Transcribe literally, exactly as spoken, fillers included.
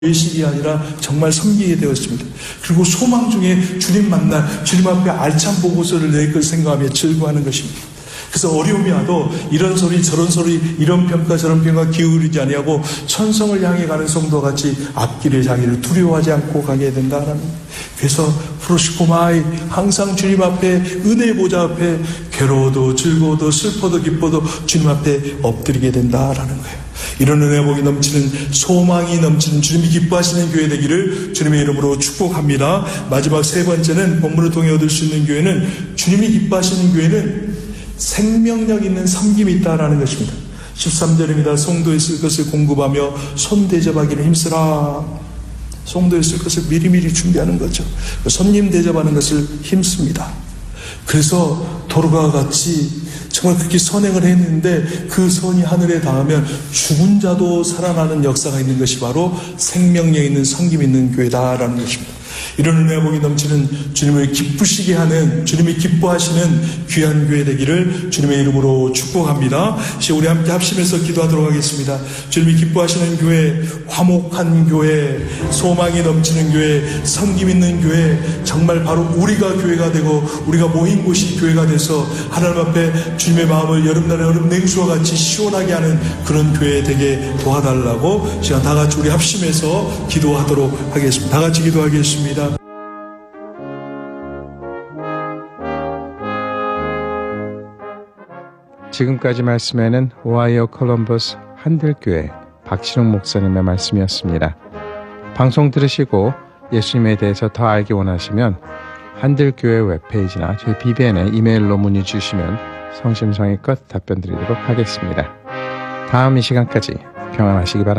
외식이 아니라 정말 섬기게 되었습니다. 그리고 소망 중에 주님 만날 주님 앞에 알찬 보고서를 낼 걸 생각하며 즐거워하는 것입니다. 그래서 어려움이 와도 이런 소리 저런 소리 이런 평가 저런 평가 기울이지 아니하고 천성을 향해 가는 성도와 같이 앞길에 자기를 두려워하지 않고 가게 된다라는. 그래서 프로시코마이 항상 주님 앞에 은혜 보좌 앞에 괴로워도 즐거워도 슬퍼도 기뻐도 주님 앞에 엎드리게 된다라는 거예요. 이런 은혜 복이 넘치는 소망이 넘치는 주님이 기뻐하시는 교회 되기를 주님의 이름으로 축복합니다. 마지막 세 번째는 본문을 통해 얻을 수 있는 교회는 주님이 기뻐하시는 교회는 생명력 있는 섬김이 있다라는 것입니다. 십삼 절입니다. 성도에 쓸 것을 공급하며 손 대접하기를 힘쓰라. 성도에 쓸 것을 미리미리 준비하는 거죠. 손님 대접하는 것을 힘씁니다. 그래서 도로가 같이 정말 그렇게 선행을 했는데 그 선이 하늘에 닿으면 죽은 자도 살아나는 역사가 있는 것이 바로 생명력 있는 섬김 있는 교회다라는 것입니다. 이런 은혜 복이 넘치는 주님을 기쁘시게 하는 주님이 기뻐하시는 귀한 교회 되기를 주님의 이름으로 축복합니다. 이제 우리 함께 합심해서 기도하도록 하겠습니다. 주님이 기뻐하시는 교회, 화목한 교회, 소망이 넘치는 교회, 섬김 있는 교회, 정말 바로 우리가 교회가 되고 우리가 모인 곳이 교회가 돼서 하나님 앞에 주님의 마음을 여름날의 얼음 냉수와 같이 시원하게 하는 그런 교회 되게 도와달라고 시간 다 같이 우리 합심해서 기도하도록 하겠습니다. 다 같이 기도하겠습니다. 지금까지 말씀에는 오하이오 콜럼버스 한들교회 박신웅 목사님의 말씀이었습니다. 방송 들으시고 예수님에 대해서 더 알기 원하시면 한들교회 웹페이지나 저희 비비엔에 이메일로 문의 주시면 성심성의껏 답변 드리도록 하겠습니다. 다음 이 시간까지 평안하시기 바랍니다.